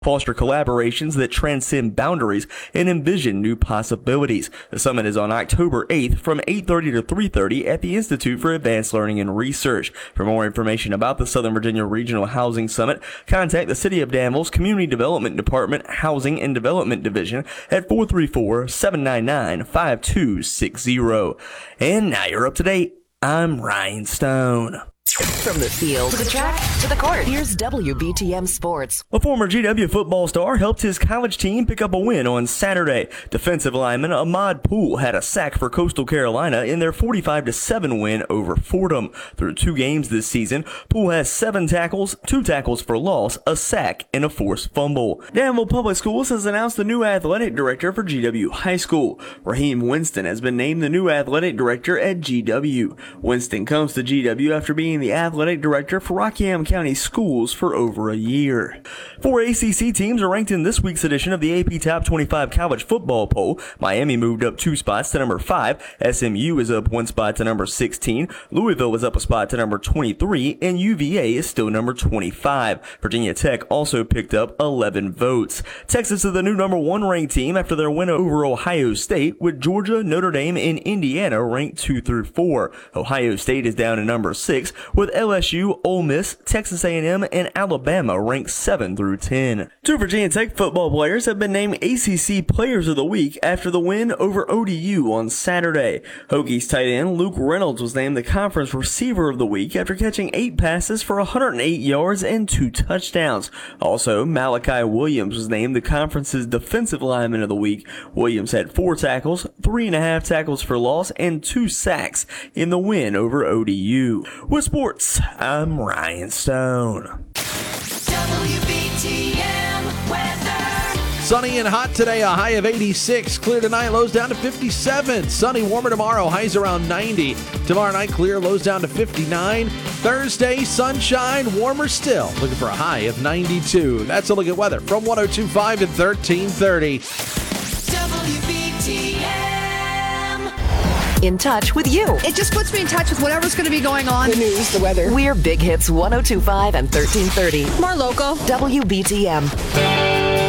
foster collaborations that transcend boundaries and envision new possibilities. The summit is on October 8th from 8:30 to 3:30 at the Institute for Advanced Learning and Research. For more information about the Southern Virginia Regional Housing Summit, contact the City of Danville's Community Development Department Housing and Development Division at 434-799-5260. And now you're up to date. I'm Ryan Stone. From the field to the track to the court, here's WBTM Sports. A former GW football star helped his college team pick up a win on Saturday. Defensive lineman Ahmad Poole had a sack for Coastal Carolina in their 45-7 win over Fordham. Through 2 games this season, Poole has 7 tackles, 2 tackles for loss, a sack, and a forced fumble. Danville Public Schools has announced the new athletic director for GW High School. Raheem Winston has been named the new athletic director at GW. Winston comes to GW after being the athletic director for Rockingham County Schools for over a year. 4 ACC teams are ranked in this week's edition of the AP Top 25 College Football Poll. Miami moved up 2 spots to number 5. SMU is up 1 spot to number 16. Louisville is up a spot to number 23. And UVA is still number 25. Virginia Tech also picked up 11 votes. Texas is the new number 1 ranked team after their win over Ohio State, with Georgia, Notre Dame, and Indiana ranked 2 through 4. Ohio State is down to number 6, with LSU, Ole Miss, Texas A&M, and Alabama ranked 7 through 10. 2 Virginia Tech football players have been named ACC Players of the Week after the win over ODU on Saturday. Hokies tight end Luke Reynolds was named the Conference Receiver of the Week after catching 8 passes for 108 yards and 2 touchdowns. Also, Malachi Williams was named the conference's Defensive Lineman of the Week. Williams had 4 tackles, 3.5 tackles for loss, and 2 sacks in the win over ODU. With sports, I'm Ryan Stone. WBTM weather. Sunny and hot today, a high of 86. Clear tonight, lows down to 57. Sunny, warmer tomorrow, highs around 90. Tomorrow night, clear, lows down to 59. Thursday, sunshine, warmer still. Looking for a high of 92. That's a look at weather from 102.5 and 1330. WBTM. In touch with you. It just puts me in touch with whatever's going to be going on. The news, the weather. We're Big Hits 102.5 and 1330. More local. WBTM.